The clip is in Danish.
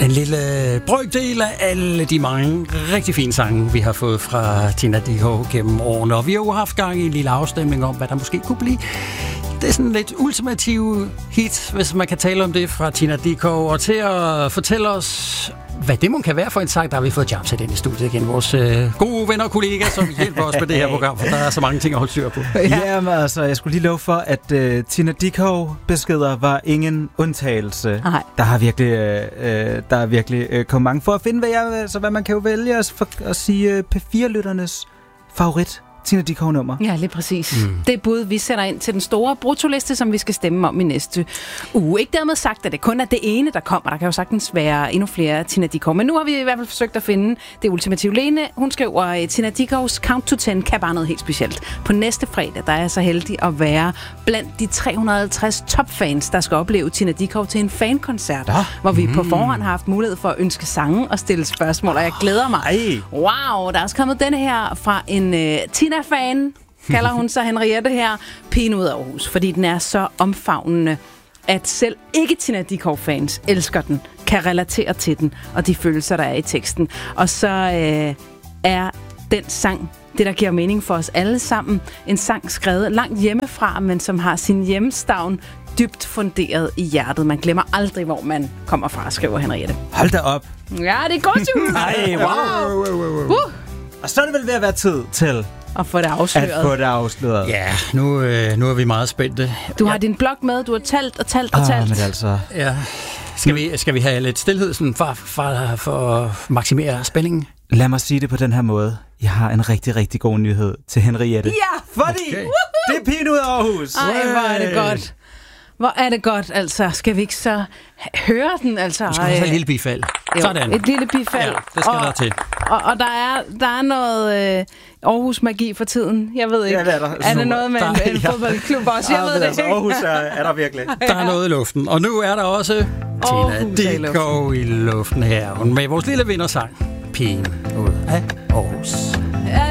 En lille brøkdel af alle de mange rigtig fine sange, vi har fået fra Tina Dickow gennem årene. Og vi har jo haft gang i en lille afstemning om, hvad der måske kunne blive. Det er sådan lidt ultimativ hit, hvis man kan tale om det, fra Tina Dickow. Og til at fortælle os, hvad det må kan være for en sang, der har vi fået Jamsat ind i studiet igen. Vores gode venner og kollegaer, som hjælper os med det her program, for der er så mange ting at holde styr på. Jamen altså, jeg skulle lige love for, at Tina Dickow-beskeder var ingen undtagelse. Nej. Der er virkelig kommet mange. For at finde, hvad man kan jo vælge at sige P4-lytternes favorit Tina Dickow-nummer. Ja, lige præcis. Det er bud, vi sender ind til den store bruttoliste, som vi skal stemme om i næste uge. Ikke dermed sagt, at det kun er det ene, der kommer. Der kan jo sagtens være endnu flere Tina Dickow. Men nu har vi i hvert fald forsøgt at finde det ultimative. Lene, hun skriver, Tina Dickows Count to 10 kan bare noget helt specielt. På næste fredag, der er jeg så heldig at være blandt de 350 topfans, der skal opleve Tina Dickow til en fankoncert, hvor vi på forhånd har haft mulighed for at ønske sange og stille spørgsmål, og jeg glæder mig. Wow, der er også kommet denne her fra en Tina-fan, kalder hun sig Henriette her, pigen ud af Aarhus, fordi den er så omfavnende, at selv ikke Tina Dickow-fans elsker den, kan relatere til den, og de følelser, der er i teksten. Og så er den sang det, der giver mening for os alle sammen. En sang skrevet langt hjemmefra, men som har sin hjemstavn dybt funderet i hjertet. Man glemmer aldrig, hvor man kommer fra, skriver Henriette. Hold da op. Ja, det er godt, jo. Ej, wow. Og så er det vel ved at være tid til at få det afsløret. Ja, nu er vi meget spændte. Du har din blog med, du har talt. Men altså. Ja. Skal vi have lidt stilhed sådan, for at maksimere spændingen? Lad mig sige det på den her måde. Jeg har en rigtig, rigtig god nyhed til Henriette. Ja, fordi det er pigen ud af Aarhus. Ej, hvor er det godt. Hvor er det godt, altså. Skal vi ikke så høre den, altså? Du skal have et lille bifald. Sådan. Et lille bifald. Ja, det skal der til. Og der er noget Aarhus-magi for tiden. Jeg ved ikke. Ja, det er der. Er det noget med en fodboldklub også? Jeg ved det altså, ikke. Aarhus er der virkelig. Der er noget i luften. Og nu er der også Tina Dickow i luften her. Med vores lille vindersang. Pigen ud af Aarhus.